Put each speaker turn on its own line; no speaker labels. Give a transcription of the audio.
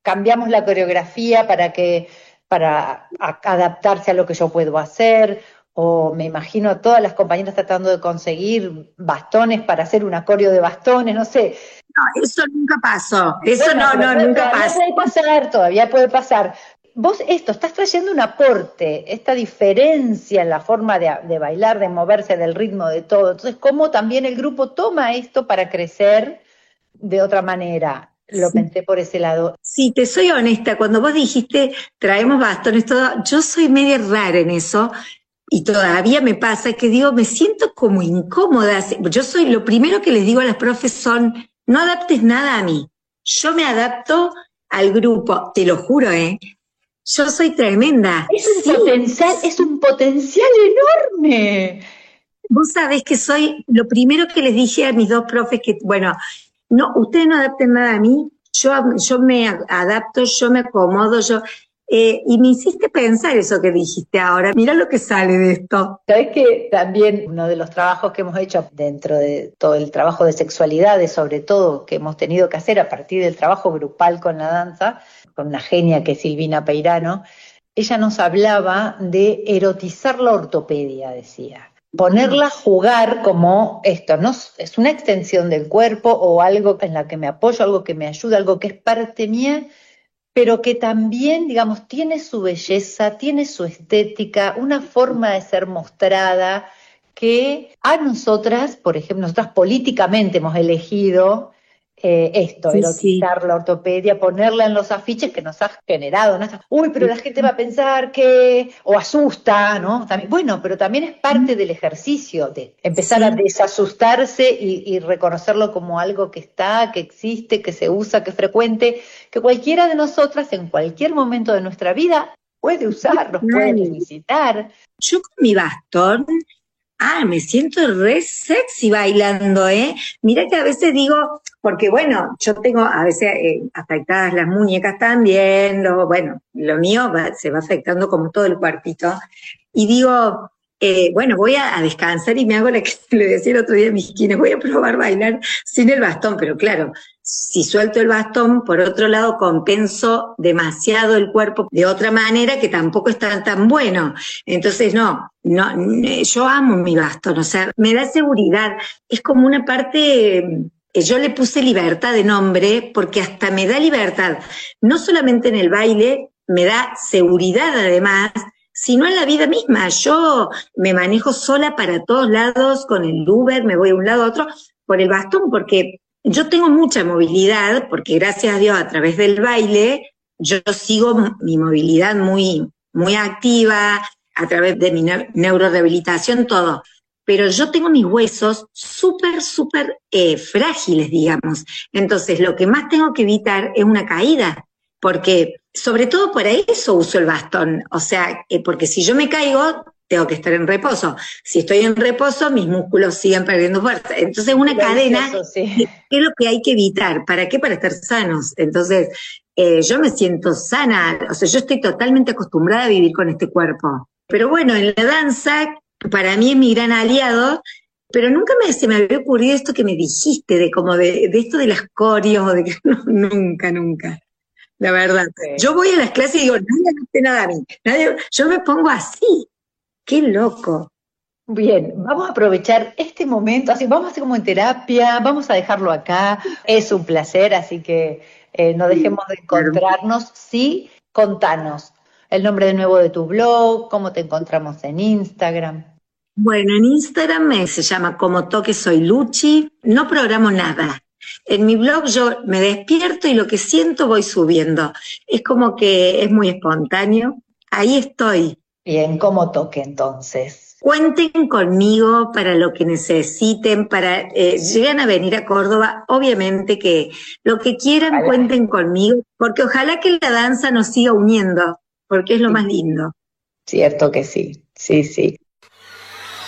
cambiamos la coreografía para adaptarse a lo que yo puedo hacer, o me imagino a todas las compañeras tratando de conseguir bastones para hacer un acorio de bastones, no sé.
No, eso nunca pasó. Eso
Bueno, pero
nunca
todavía
pasó.
puede pasar, todavía puede pasar. Vos estás trayendo un aporte, esta diferencia en la forma de bailar, de moverse, del ritmo, de todo. Entonces, ¿cómo también el grupo toma esto para crecer de otra manera? Lo
Sí,
pensé por ese lado.
sí, te soy honesta, cuando vos dijiste traemos bastones, todo, yo soy media rara en eso. Y todavía me pasa que digo, me siento como incómoda. Yo soy, lo primero que les digo a las profes son, no adaptes nada a mí. Yo me adapto al grupo, te lo juro, ¿eh? Yo soy tremenda. Sí,
Es un potencial enorme.
vos sabés que soy, lo primero que les dije a mis dos profes que, bueno, no, ustedes no adapten nada a mí, yo me adapto, yo me acomodo, y me hiciste pensar eso que dijiste ahora, mira lo que sale de esto.
Sabes que también uno de los trabajos que hemos hecho dentro de todo el trabajo de sexualidades, sobre todo, que hemos tenido que hacer a partir del trabajo grupal con la danza, con una genia que es Silvina Peirano, ella nos hablaba de erotizar la ortopedia, decía. Ponerla a jugar como esto, ¿no? Es una extensión del cuerpo o algo en la que me apoyo, algo que me ayuda, algo que es parte mía, pero que también, digamos, tiene su belleza, tiene su estética, una forma de ser mostrada que a nosotras, por ejemplo, nosotras políticamente hemos elegido esto,
Sí, sí.
erotizar la ortopedia, ponerla en los afiches que nos ha generado, ¿no? Uy, pero la gente va a pensar que, o asusta, ¿no? También, bueno, pero también es parte del ejercicio de empezar a
Sí,
desasustarse y reconocerlo como algo que está, que existe, que se usa, que es frecuente, que cualquiera de nosotras en cualquier momento de nuestra vida puede usar, nos puede
total.
necesitar.
Yo con mi bastón, me siento re sexy bailando, ¿eh? Mira que a veces digo, porque bueno, yo tengo a veces afectadas las muñecas también, bueno, lo mío se va afectando como todo el cuartito, y digo, bueno, voy a descansar y me hago la que le decía el otro día a mis esquina, voy a probar bailar sin el bastón, pero claro, si suelto el bastón, por otro lado compenso demasiado el cuerpo de otra manera que tampoco está tan bueno. Entonces, yo amo mi bastón, o sea, me da seguridad, es como una parte, yo le puse libertad de nombre porque hasta me da libertad, no solamente en el baile, me da seguridad además, sino en la vida misma. Yo me manejo sola para todos lados con el Uber, me voy de un lado a otro por el bastón, porque yo tengo mucha movilidad, porque gracias a Dios a través del baile yo sigo mi movilidad muy activa, a través de mi neurorehabilitación, todo. Pero yo tengo mis huesos súper frágiles, digamos. Entonces, lo que más tengo que evitar es una caída, porque sobre todo para eso uso el bastón. O sea, porque si yo me caigo, tengo que estar en reposo. Si estoy en reposo, mis músculos siguen perdiendo fuerza. Entonces, una
Lo
cadena,
vicioso, sí.
¿qué es lo que hay que evitar? ¿Para qué? Para estar sanos. Entonces, yo me siento sana, o sea, yo estoy totalmente acostumbrada a vivir con este cuerpo. Pero bueno, en la danza, para mí es mi gran aliado, pero nunca se me había ocurrido esto que me dijiste, de como de esto de las coreos, de que nunca, la verdad.
Sí.
Yo voy a las clases y digo, nadie hace nada a mí, yo me pongo así, qué loco.
Bien, vamos a aprovechar este momento, así vamos a hacer como en terapia, vamos a dejarlo acá, es un placer, así que no dejemos de encontrarnos. Sí, contanos el nombre de nuevo de tu blog, cómo te encontramos en Instagram.
Bueno, en Instagram se llama Como Toque Soy Luchi, no programo nada. En mi blog yo me despierto y lo que siento voy subiendo. Es como que es muy espontáneo. Ahí estoy.
Bien, cómo toque entonces.
Cuenten conmigo para lo que necesiten, llegan a venir a Córdoba, obviamente que lo que quieran
Ojalá.
cuenten conmigo, porque ojalá que la danza nos siga uniendo, porque es lo más lindo.
Cierto que sí, sí, sí.